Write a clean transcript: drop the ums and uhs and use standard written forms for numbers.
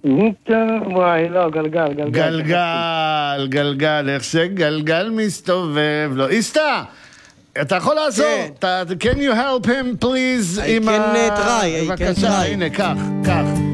וואי, לא, גלגל. גלגל, איך שגלגל מסתובב. לא, איסטה, אתה יכול לעזור? Can you help him, please? I can try. בבקשה, הנה, קח.